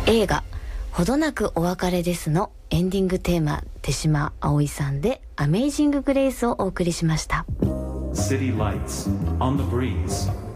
映画ほどなくお別れですのエンディングテーマ、手島葵さんでアメイジンググレイスをお送りしました。 City Lights on the Breeze